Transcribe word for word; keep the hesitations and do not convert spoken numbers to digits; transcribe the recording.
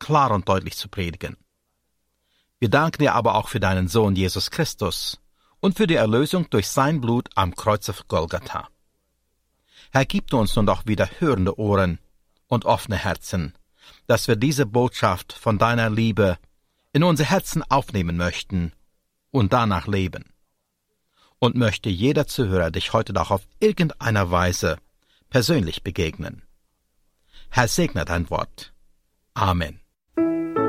klar und deutlich zu predigen. Wir danken dir aber auch für deinen Sohn Jesus Christus und für die Erlösung durch sein Blut am Kreuz auf Golgatha. Herr, gib uns nun doch wieder hörende Ohren und offene Herzen, dass wir diese Botschaft von deiner Liebe in unser Herzen aufnehmen möchten und danach leben. Und möchte jeder Zuhörer dich heute doch auf irgendeiner Weise persönlich begegnen. Herr, segne dein Wort. Amen.